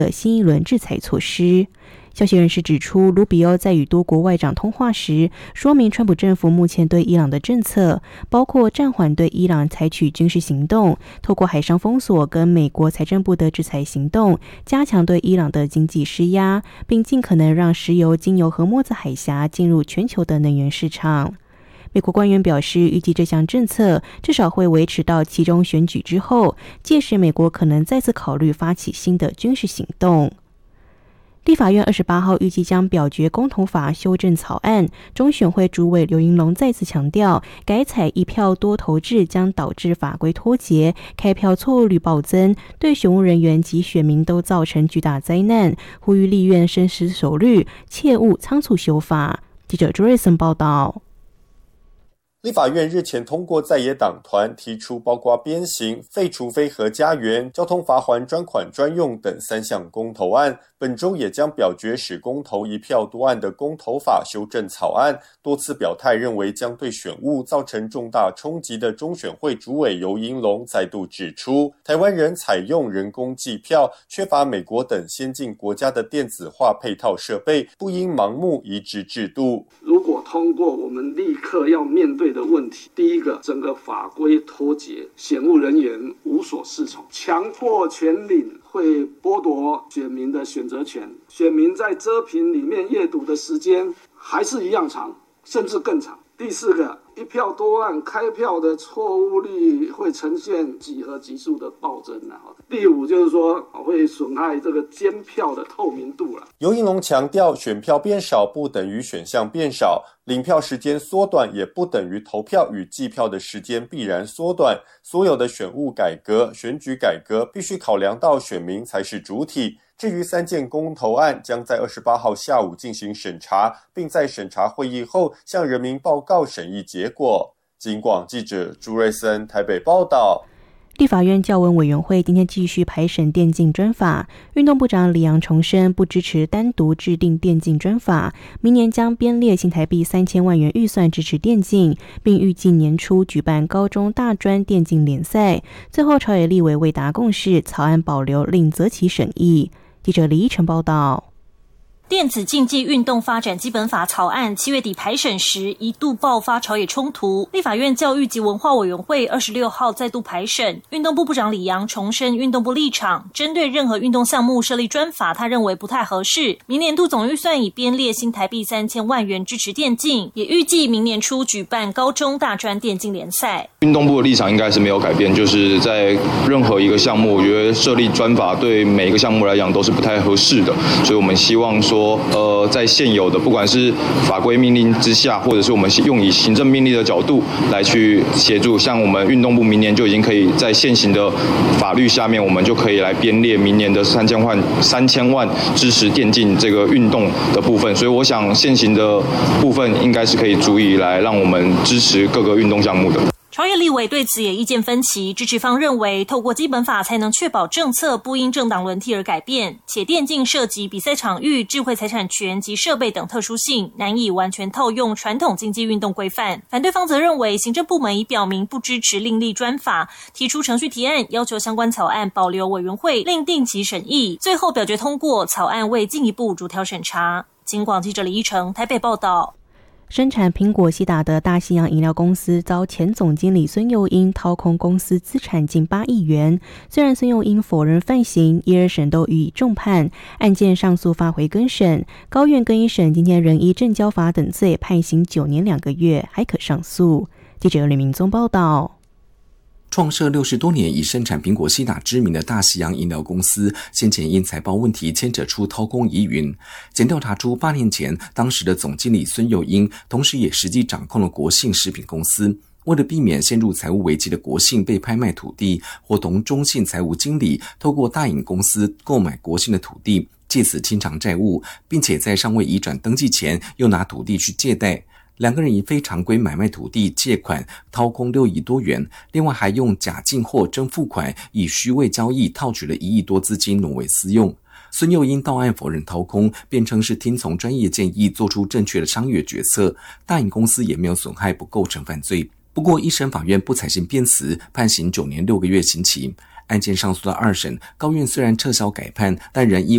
的新一轮制裁措施。消息人士指出，卢比欧在与多国外长通话时，说明川普政府目前对伊朗的政策，包括暂缓对伊朗采取军事行动，透过海上封锁跟美国财政部的制裁行动，加强对伊朗的经济施压，并尽可能让石油经由荷默兹海峡进入全球的能源市场。美国官员表示，预计这项政策至少会维持到期中选举之后，届时美国可能再次考虑发起新的军事行动。立法院28号预计将表决公投法修正草案，中选会主委刘盈龙再次强调，改采一票多投制将导致法规脱节，开票错误率暴增，对选务人员及选民都造成巨大灾难，呼吁立院深思熟虑，切勿仓促修法。记者朱瑞森报道。 立法院日前通过在野党团提出包括鞭刑、废除非核家园、交通罚锾专款专用等3项公投案，本周也将表决使公投一票多案的公投法修正草案。多次表态认为将对选务造成重大冲击的中选会主委游盈龙再度指出，台湾人采用人工计票，缺乏美国等先进国家的电子化配套设备，不应盲目移植制度。 如果通过，我们立刻要面对的问题，第一个，整个法规脱节，选务人员无所适从，强迫全领会剥夺选民的选择权，选民在遮屏里面阅读的时间还是一样长，甚至更长。第四个，一票多案开票的错误率会呈现几何级数的暴增。第五就是说会损害这个监票的透明度了。 游盈龙强调，选票变少不等于选项变少，领票时间缩短也不等于投票与计票的时间必然缩短。所有的选务改革、选举改革必须考量到选民才是主体。至于3件公投案将在28号下午进行审查，并在审查会议后向人民报告审议结果。警广记者朱瑞森台北报道。 立法院教文委员会今天继续排审电竞专法，运动部长李扬重申不支持单独制定电竞专法，明年将编列新台币3000万元预算支持电竞，并预计年初举办高中大专电竞联赛。最后朝野立委未达共识，草案保留另择期审议。记者李依晨报道。 电子竞技运动发展基本法草案7月底排审时一度爆发朝野冲突，立法院教育及文化委员会26号再度排审，运动部部长李扬重申运动部立场，针对任何运动项目设立专法，他认为不太合适。明年度总预算已编列新台币3000万元支持电竞，也预计明年初举办高中大专电竞联赛。 运动部的立场应该是没有改变，就是在任何一个项目，我觉得设立专法对每一个项目来讲都是不太合适的，所以我们希望说在现有的不管是法规命令之下，或者是我们用以行政命令的角度来去协助，像我们运动部明年就已经可以在现行的法律下面，我们就可以来编列明年的3000万支持电竞这个运动的部分，所以我想现行的部分应该是可以足以来让我们支持各个运动项目的。 朝野立委对此也意见分歧，支持方认为透过基本法才能确保政策不因政党轮替而改变，且电竞涉及比赛场域、智慧财产权及设备等特殊性，难以完全套用传统竞技运动规范。反对方则认为行政部门已表明不支持另立专法，提出程序提案，要求相关草案保留委员会另定期审议，最后表决通过，草案未进一步逐条审查。警广记者李依晨台北报道。 生产苹果西打的大西洋饮料公司遭前总经理孙佑英掏空公司资产近8亿元。虽然孙佑英否认犯行，一二审都予以重判，案件上诉发回更审。高院更一审今天仍依证交法等罪判刑9年2个月，还可上诉。记者吕明宗报道。 创设60多年以生产苹果西打知名的大西洋饮料公司，先前因财报问题牵扯出掏空疑云。检调查出8年前，当时的总经理孙佑英，同时也实际掌控了国信食品公司。为了避免陷入财务危机的国信被拍卖土地，伙同中信财务经理透过大饮公司购买国信的土地，借此清偿债务，并且在尚未移转登记前，又拿土地去借贷。两个人以非常规买卖土地借款掏空6亿多元，另外还用假进货真付款，以虚伪交易套取了1亿多资金挪为私用。孙佑英到案否认掏空，辩称是听从专业建议做出正确的商业决策，大饮公司也没有损害，不构成犯罪。不过一审法院不采信辩词，判刑9年6个月刑期。案件上诉到2审，高院虽然撤销改判，但仍依